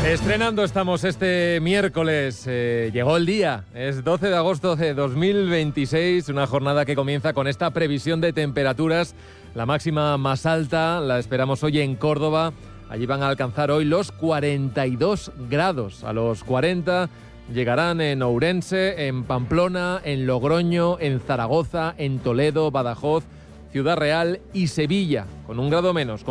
Estrenando estamos este miércoles, llegó el día, es 12 de agosto de 2026, una jornada que comienza con esta previsión de temperaturas. La máxima más alta la esperamos hoy en Córdoba, allí van a alcanzar hoy los 42 grados, a los 40 llegarán en Ourense, en Pamplona, en Logroño, en Zaragoza, en Toledo, Badajoz, Ciudad Real y Sevilla, con un grado menos.